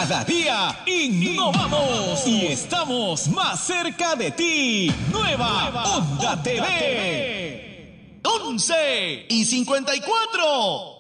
Cada día innovamos y estamos más cerca de ti. Nueva Onda TV. 11:54.